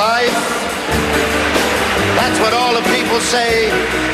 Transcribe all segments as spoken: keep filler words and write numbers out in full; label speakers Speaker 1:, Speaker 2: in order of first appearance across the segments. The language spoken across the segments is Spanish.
Speaker 1: life. That's what all the people say.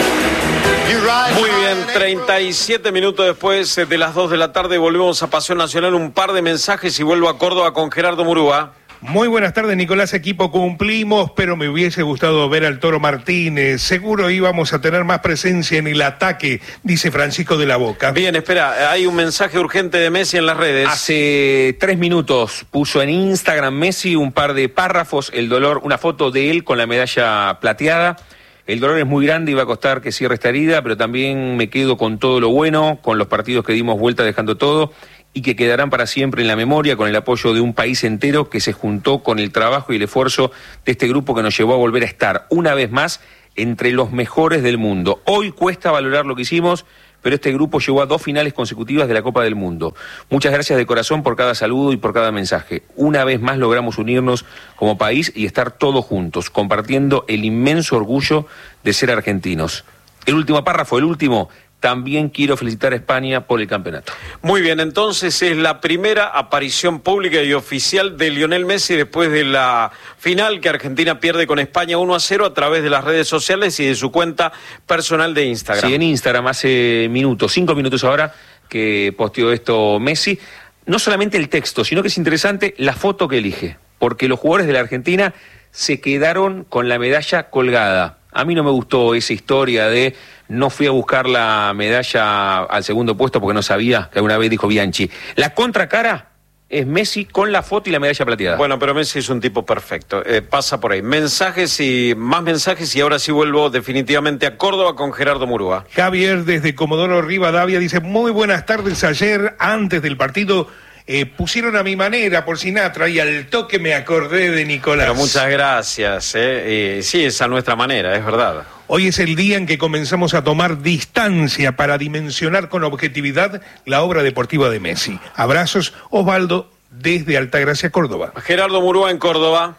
Speaker 2: Muy bien, treinta y siete minutos después de las dos de la tarde volvemos a Pasión Nacional, un par de mensajes y vuelvo a Córdoba con Gerardo Murúa.
Speaker 3: Muy buenas tardes, Nicolás, equipo, cumplimos, pero me hubiese gustado ver al Toro Martínez. Seguro íbamos a tener más presencia en el ataque, dice Francisco de la Boca.
Speaker 2: Bien, espera, hay un mensaje urgente de Messi en las redes.
Speaker 4: Hace tres minutos puso en Instagram Messi un par de párrafos, el dolor, una foto de él con la medalla plateada. El dolor es muy grande y va a costar que cierre esta herida, pero también me quedo con todo lo bueno, con los partidos que dimos vuelta dejando todo, y que quedarán para siempre en la memoria con el apoyo de un país entero que se juntó con el trabajo y el esfuerzo de este grupo que nos llevó a volver a estar una vez más entre los mejores del mundo. Hoy cuesta valorar lo que hicimos, pero este grupo llegó a dos finales consecutivas de la Copa del Mundo. Muchas gracias de corazón por cada saludo y por cada mensaje. Una vez más logramos unirnos como país y estar todos juntos, compartiendo el inmenso orgullo de ser argentinos. El último párrafo, el último... También quiero felicitar a España por el campeonato.
Speaker 2: Muy bien, entonces es la primera aparición pública y oficial de Lionel Messi después de la final que Argentina pierde con España uno a cero a través de las redes sociales y de su cuenta personal de Instagram.
Speaker 4: Sí, en Instagram hace minutos, cinco minutos ahora que posteó esto Messi. No solamente el texto, sino que es interesante la foto que elige, porque los jugadores de la Argentina se quedaron con la medalla colgada. A mí no me gustó esa historia de no fui a buscar la medalla al segundo puesto porque no sabía, que alguna vez dijo Bianchi. La contracara es Messi con la foto y la medalla plateada.
Speaker 2: Bueno, pero Messi es un tipo perfecto, eh, pasa por ahí. Mensajes y más mensajes y ahora sí vuelvo definitivamente a Córdoba con Gerardo Murúa.
Speaker 3: Javier desde Comodoro Rivadavia dice, muy buenas tardes, ayer antes del partido... Eh, pusieron a mi manera por Sinatra y al toque me acordé de Nicolás.
Speaker 2: Pero muchas gracias, eh. Eh, sí, es a nuestra manera, es verdad.
Speaker 3: Hoy es el día en que comenzamos a tomar distancia para dimensionar con objetividad la obra deportiva de Messi. Abrazos, Osvaldo, desde Altagracia, Córdoba.
Speaker 2: Gerardo Murúa en Córdoba.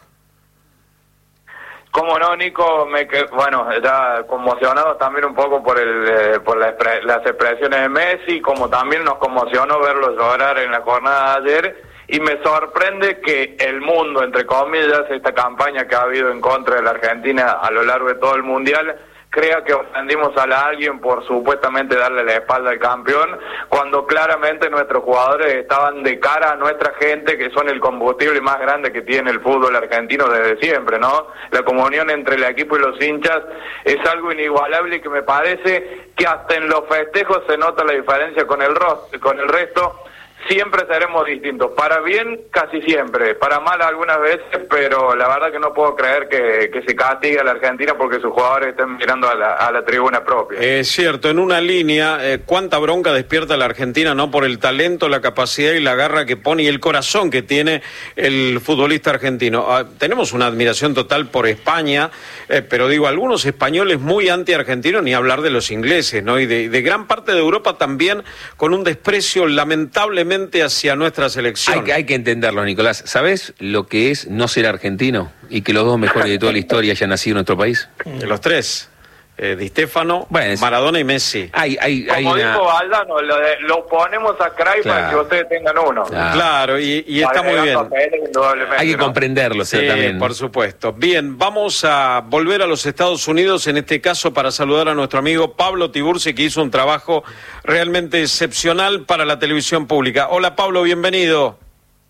Speaker 5: Cómo no, Nico, me que, bueno, ya conmocionado también un poco por el eh, por la, las expresiones de Messi, como también nos conmocionó verlo llorar en la jornada de ayer, y me sorprende que el mundo, entre comillas, esta campaña que ha habido en contra de la Argentina a lo largo de todo el Mundial, crea que ofendimos a alguien por supuestamente darle la espalda al campeón, cuando claramente nuestros jugadores estaban de cara a nuestra gente, que son el combustible más grande que tiene el fútbol argentino desde siempre, ¿no? La comunión entre el equipo y los hinchas es algo inigualable y que me parece que hasta en los festejos se nota la diferencia con el, ro- con el resto. Siempre seremos distintos, para bien casi siempre, para mal algunas veces, pero la verdad que no puedo creer que, que se castigue a la Argentina porque sus jugadores estén mirando a la, a la tribuna propia.
Speaker 2: Es cierto, en una línea, eh, cuánta bronca despierta la Argentina, ¿no? Por el talento, la capacidad y la garra que pone y el corazón que tiene el futbolista argentino. Ah, tenemos una admiración total por España, eh, pero digo, algunos españoles muy anti-argentinos, ni hablar de los ingleses, ¿no? Y de, de gran parte de Europa también con un desprecio lamentablemente hacia nuestra selección.
Speaker 4: Hay que, hay que entenderlo, Nicolás. ¿Sabés lo que es no ser argentino y que los dos mejores de toda la historia hayan nacido en nuestro país?
Speaker 2: Los tres. Eh, Di Stéfano,
Speaker 4: bueno, es...
Speaker 2: Maradona y Messi.
Speaker 4: Hay, hay, hay
Speaker 5: Como
Speaker 4: una...
Speaker 5: dijo Valdano, lo, de, lo ponemos a Cray
Speaker 4: Claro.
Speaker 5: para que ustedes tengan uno.
Speaker 2: Claro, claro y, y está muy bien.
Speaker 5: Papeles,
Speaker 4: Hay que
Speaker 5: ¿no?
Speaker 4: comprenderlo,
Speaker 2: Sí,
Speaker 4: también.
Speaker 2: por supuesto. Bien, vamos a volver a los Estados Unidos, en este caso para saludar a nuestro amigo Pablo Tiburci, que hizo un trabajo realmente excepcional para la televisión pública. Hola Pablo, bienvenido.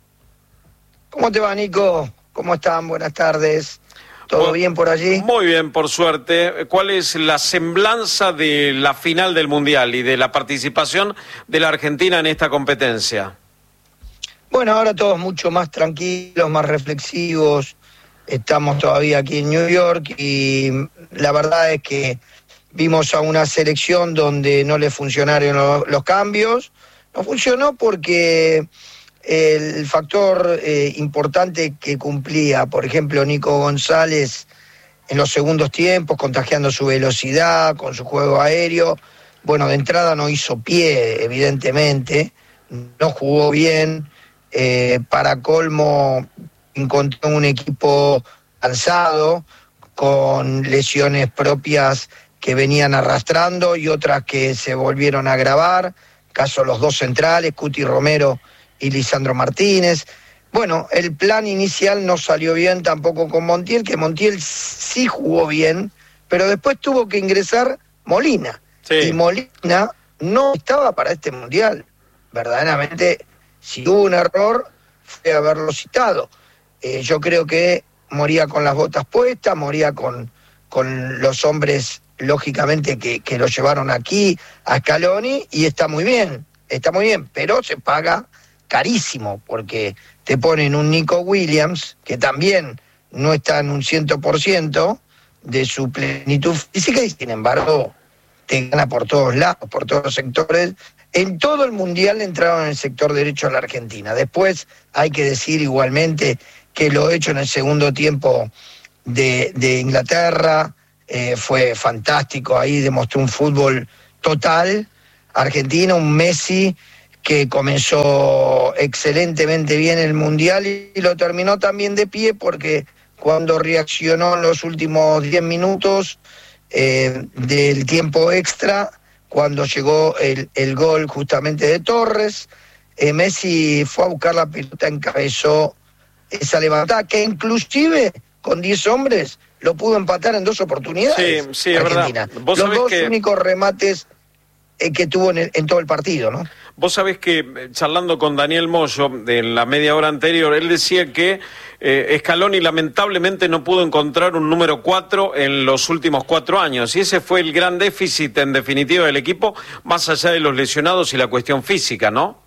Speaker 6: ¿Cómo te va, Nico? ¿Cómo están? Buenas tardes. ¿Todo bien por allí?
Speaker 2: Muy bien, por suerte. ¿Cuál es la semblanza de la final del Mundial y de la participación de la Argentina en esta competencia?
Speaker 6: Bueno, ahora todos mucho más tranquilos, más reflexivos. Estamos todavía aquí en New York y la verdad es que vimos a una selección donde no le funcionaron lo, los cambios. No funcionó porque el factor eh, importante que cumplía, por ejemplo, Nico González en los segundos tiempos, contagiando su velocidad, con su juego aéreo. Bueno, de entrada no hizo pie, evidentemente, no jugó bien. Eh, para colmo, encontró un equipo cansado, con lesiones propias que venían arrastrando y otras que se volvieron a agravar. Caso los dos centrales, Cuti Romero y Lisandro Martínez. bueno, el plan inicial no salió bien tampoco con Montiel, que Montiel sí jugó bien, pero después tuvo que ingresar Molina.
Speaker 2: Sí.
Speaker 6: Y Molina no estaba para este Mundial. Verdaderamente, si hubo un error, fue haberlo citado. Eh, yo creo que moría con las botas puestas, moría con, con los hombres, lógicamente, que, que lo llevaron aquí a Scaloni, y está muy bien, está muy bien, pero se paga carísimo, porque te ponen un Nico Williams, que también no está en un cien por ciento de su plenitud física, y sin embargo te gana por todos lados, por todos los sectores. En todo el Mundial entraron en el sector derecho a la Argentina. Después hay que decir igualmente que lo hecho en el segundo tiempo de, de Inglaterra eh, fue fantástico. Ahí demostró un fútbol total argentino, un Messi que comenzó excelentemente bien el Mundial y, y lo terminó también de pie, porque cuando reaccionó en los últimos diez minutos eh, del tiempo extra, cuando llegó el, el gol justamente de Torres, eh, Messi fue a buscar la pelota, encabezó esa levantada, que inclusive con diez hombres lo pudo empatar en dos oportunidades.
Speaker 2: Sí, sí, es
Speaker 6: Argentina.
Speaker 2: verdad. ¿Vos
Speaker 6: Los
Speaker 2: sabés
Speaker 6: dos
Speaker 2: que...
Speaker 6: únicos remates eh, que tuvo en, el, en todo el partido, ¿no?
Speaker 2: Vos sabés que, charlando con Daniel Moyo en la media hora anterior, él decía que eh, Scaloni lamentablemente no pudo encontrar un número cuatro en los últimos cuatro años, y ese fue el gran déficit en definitiva del equipo, más allá de los lesionados y la cuestión física, ¿no?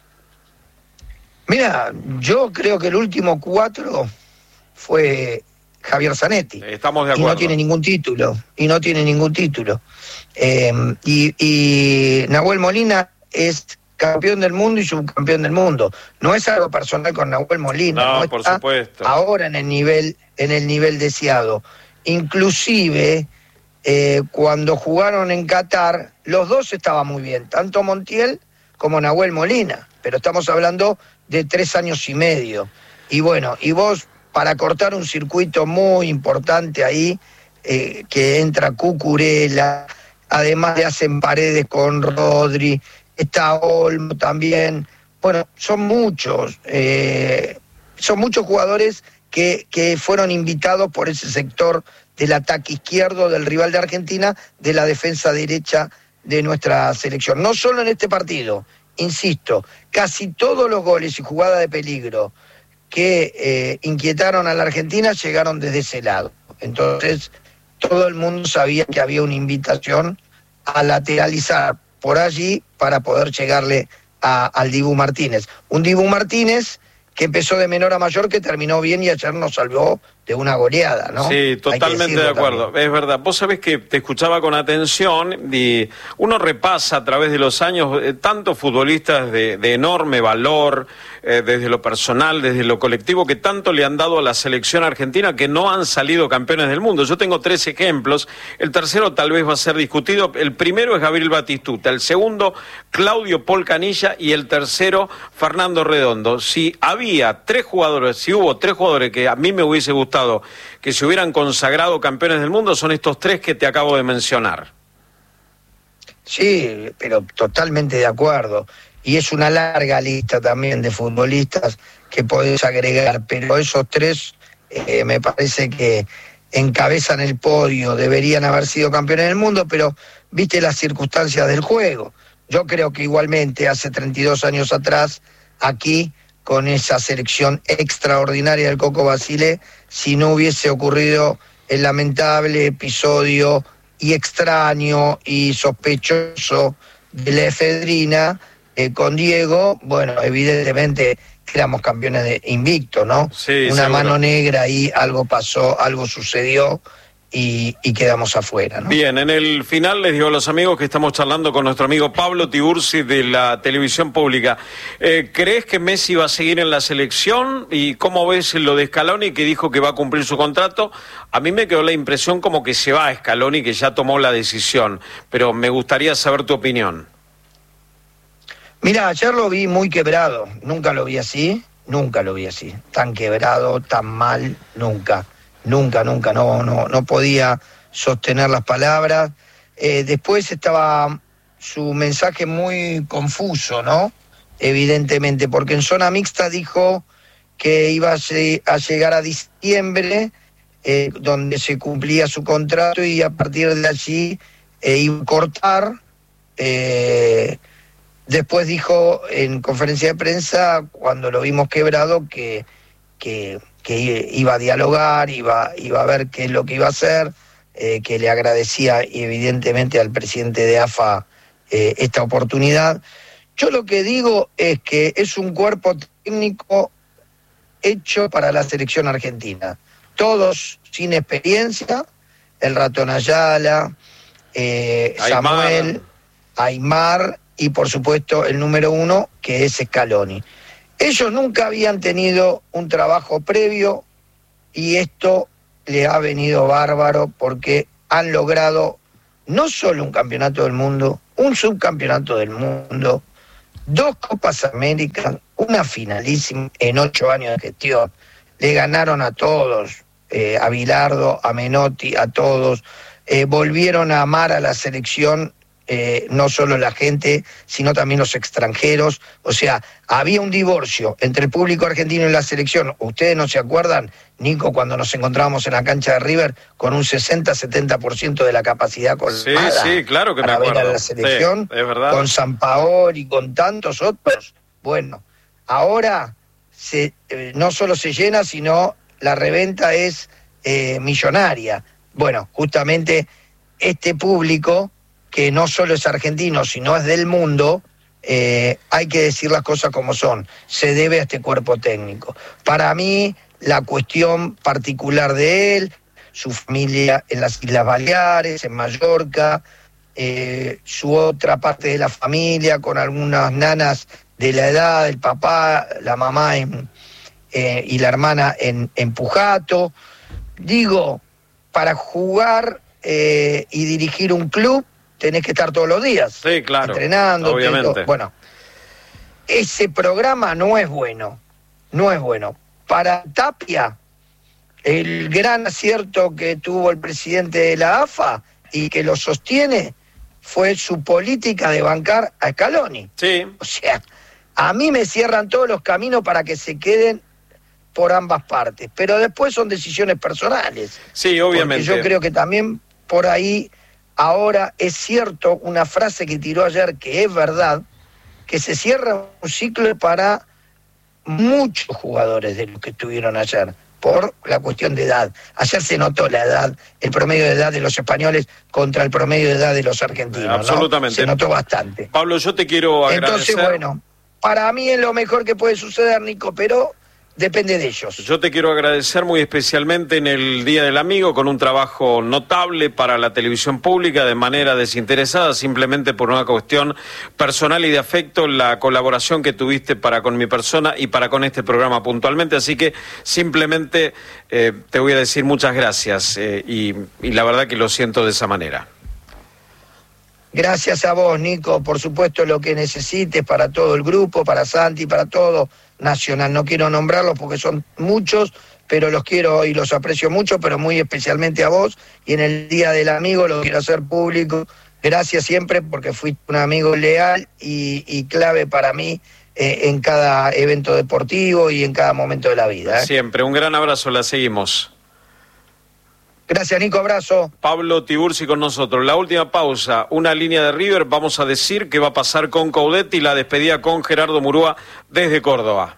Speaker 6: Mira, yo creo que el último cuatro fue Javier Zanetti.
Speaker 2: Estamos de acuerdo.
Speaker 6: Y no tiene ningún título, y no tiene ningún título. Eh, y, y Nahuel Molina es campeón del mundo y subcampeón del mundo. No es algo personal con Nahuel Molina.
Speaker 2: No,
Speaker 6: no
Speaker 2: por
Speaker 6: está
Speaker 2: supuesto.
Speaker 6: Ahora en el nivel, en el nivel deseado. Inclusive, eh, cuando jugaron en Qatar, los dos estaban muy bien, tanto Montiel como Nahuel Molina. Pero estamos hablando de tres años y medio. Y bueno, y vos, para cortar un circuito muy importante ahí, eh, que entra Cucurella, además le hacen Paredes con Rodri, está Olmo también. Bueno, son muchos, eh, son muchos jugadores que, que fueron invitados por ese sector del ataque izquierdo del rival de Argentina, de la defensa derecha de nuestra selección. No solo en este partido, insisto, casi todos los goles y jugadas de peligro que eh, inquietaron a la Argentina llegaron desde ese lado. Entonces, todo el mundo sabía que había una invitación a lateralizar por allí para poder llegarle a, al Dibu Martínez. Un Dibu Martínez que empezó de menor a mayor, que terminó bien y ayer nos salvó de una goleada, ¿no?
Speaker 2: Sí, totalmente de acuerdo, también. Es verdad. Vos sabés que te escuchaba con atención y uno repasa a través de los años eh, tantos futbolistas de, de enorme valor, eh, desde lo personal, desde lo colectivo, que tanto le han dado a la selección argentina, que no han salido campeones del mundo. Yo tengo tres ejemplos, el tercero tal vez va a ser discutido. El primero es Gabriel Batistuta, el segundo Claudio Paul Canilla y el tercero Fernando Redondo. Si había tres jugadores, si hubo tres jugadores que a mí me hubiese gustado que se hubieran consagrado campeones del mundo, son estos tres que te acabo de mencionar.
Speaker 6: Sí, pero totalmente de acuerdo. Y es una larga lista también de futbolistas que podés agregar, pero esos tres eh, me parece que encabezan el podio, deberían haber sido campeones del mundo, pero viste las circunstancias del juego. Yo creo que igualmente hace treinta y dos años atrás, aquí, con esa selección extraordinaria del Coco Basile, si no hubiese ocurrido el lamentable episodio y extraño y sospechoso de la efedrina eh, con Diego, bueno, evidentemente éramos campeones de invicto, ¿no?
Speaker 2: Sí,
Speaker 6: una
Speaker 2: seguro.
Speaker 6: mano negra ahí, algo pasó, algo sucedió y, y quedamos afuera, ¿no?
Speaker 2: Bien, en el final les digo a los amigos que estamos charlando con nuestro amigo Pablo Tiburci de la televisión pública. Eh, ¿Crees que Messi va a seguir en la selección? ¿Y cómo ves lo de Scaloni, que dijo que va a cumplir su contrato? A mí me quedó la impresión como que se va a Scaloni, que ya tomó la decisión, pero me gustaría saber tu opinión.
Speaker 6: Mira, ayer lo vi muy quebrado, nunca lo vi así, nunca lo vi así, tan quebrado, tan mal, nunca. Nunca, nunca, no, no, no podía sostener las palabras. Eh, después estaba su mensaje muy confuso, ¿no? Evidentemente, porque en zona mixta dijo que iba a, a llegar a diciembre, eh, donde se cumplía su contrato, y a partir de allí eh, iba a cortar. Eh, después dijo en conferencia de prensa, cuando lo vimos quebrado, que, que, que iba a dialogar, iba, iba a ver qué es lo que iba a hacer, eh, que le agradecía evidentemente al presidente de A F A eh, esta oportunidad. Yo lo que digo es que es un cuerpo técnico hecho para la selección argentina. Todos sin experiencia, el Ratón Ayala, eh, Samuel, Aymar y por supuesto el número uno, que es Scaloni. Ellos nunca habían tenido un trabajo previo y esto le ha venido bárbaro porque han logrado no solo un campeonato del mundo, un subcampeonato del mundo, dos Copas Américas, una finalísima en ocho años de gestión. Le ganaron a todos, eh, a Bilardo, a Menotti, a todos. Eh, volvieron a amar a la selección, eh, no solo la gente, sino también los extranjeros. O sea, había un divorcio entre el público argentino y la selección. Ustedes no se acuerdan, Nico, cuando nos encontrábamos en la cancha de River con un sesenta a setenta por ciento de la capacidad colmada.
Speaker 2: Sí, sí, claro que me
Speaker 6: para
Speaker 2: acuerdo.
Speaker 6: ver a la selección,
Speaker 2: sí, es verdad.
Speaker 6: Con Sampaoli y con tantos otros. Bueno, ahora se, eh, no solo se llena, sino la reventa es eh, millonaria. Bueno, justamente este público, que no solo es argentino, sino es del mundo, eh, hay que decir las cosas como son, se debe a este cuerpo técnico. Para mí, la cuestión particular de él, su familia en las Islas Baleares, en Mallorca, eh, su otra parte de la familia con algunas nanas de la edad, el papá, la mamá en, eh, y la hermana en, en Pujato. Digo, para jugar eh, y dirigir un club tenés que estar todos los días.
Speaker 2: Sí, claro.
Speaker 6: Entrenando.
Speaker 2: Obviamente.
Speaker 6: Todo. Bueno, ese programa no es bueno. No es bueno. Para Tapia, el gran acierto que tuvo el presidente de la A F A y que lo sostiene fue su política de bancar a Scaloni.
Speaker 2: Sí.
Speaker 6: O sea, a mí me cierran todos los caminos para que se queden por ambas partes, pero después son decisiones personales.
Speaker 2: Sí, obviamente.
Speaker 6: Porque yo creo que también por ahí ahora es cierto una frase que tiró ayer que es verdad, que se cierra un ciclo para muchos jugadores de los que estuvieron ayer, por la cuestión de edad. Ayer se notó la edad, el promedio de edad de los españoles contra el promedio de edad de los argentinos.
Speaker 2: Absolutamente.
Speaker 6: ¿No? Se notó bastante.
Speaker 2: Pablo, yo te quiero agradecer.
Speaker 6: Entonces, bueno, para mí es lo mejor que puede suceder, Nico, pero depende de ellos.
Speaker 2: Yo te quiero agradecer muy especialmente en el Día del Amigo, con un trabajo notable para la televisión pública de manera desinteresada, simplemente por una cuestión personal y de afecto, la colaboración que tuviste para con mi persona y para con este programa puntualmente. Así que simplemente eh, te voy a decir muchas gracias eh, y, y la verdad que lo siento de esa manera.
Speaker 6: Gracias a vos, Nico, por supuesto lo que necesites para todo el grupo, para Santi, para todo Nacional. No quiero nombrarlos porque son muchos, pero los quiero y los aprecio mucho, pero muy especialmente a vos. Y en el Día del Amigo lo quiero hacer público. Gracias siempre porque fuiste un amigo leal y, y clave para mí eh, en cada evento deportivo y en cada momento de la vida. ¿eh?
Speaker 2: Siempre, un gran abrazo, la seguimos.
Speaker 6: Gracias, Nico, abrazo.
Speaker 2: Pablo Tiburci con nosotros. La última pausa, una línea de River. Vamos a decir qué va a pasar con Coudet y la despedida con Gerardo Murúa desde Córdoba.